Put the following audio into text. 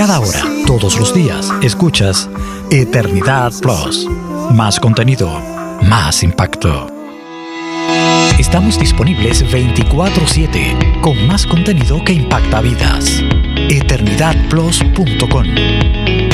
Cada hora, todos los días, escuchas Eternidad Plus. Más contenido, más impacto. Estamos disponibles 24/7 con más contenido que impacta vidas. eternidadplus.com